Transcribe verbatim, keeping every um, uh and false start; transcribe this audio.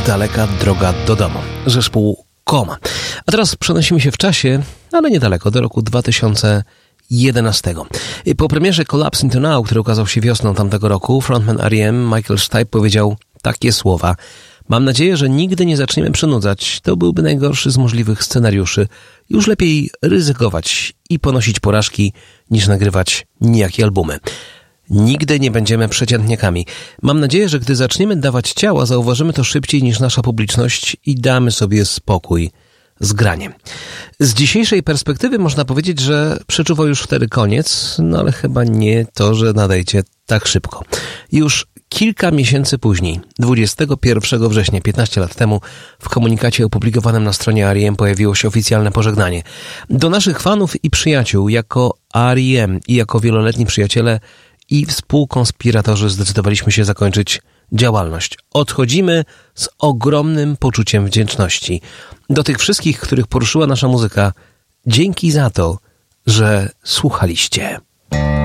Daleka droga do domu. Zespół Koma. A teraz przenosimy się w czasie, ale niedaleko, do roku dwa tysiące jedenastego. Po premierze Collapse into Now, który ukazał się wiosną tamtego roku, frontman R E M Michael Stipe powiedział takie słowa: mam nadzieję, że nigdy nie zaczniemy przynudzać. To byłby najgorszy z możliwych scenariuszy. Już lepiej ryzykować i ponosić porażki, niż nagrywać nijakie albumy. Nigdy nie będziemy przeciętniakami. Mam nadzieję, że gdy zaczniemy dawać ciała, zauważymy to szybciej niż nasza publiczność i damy sobie spokój z graniem. Z dzisiejszej perspektywy można powiedzieć, że przeczuwał już wtedy koniec, no ale chyba nie to, że nadejdzie tak szybko. Już kilka miesięcy później, dwudziestego pierwszego września, piętnaście lat temu, w komunikacie opublikowanym na stronie R E M pojawiło się oficjalne pożegnanie. Do naszych fanów i przyjaciół, jako R E M i jako wieloletni przyjaciele i współkonspiratorzy zdecydowaliśmy się zakończyć działalność. Odchodzimy z ogromnym poczuciem wdzięczności. Do tych wszystkich, których poruszyła nasza muzyka, dzięki za to, że słuchaliście.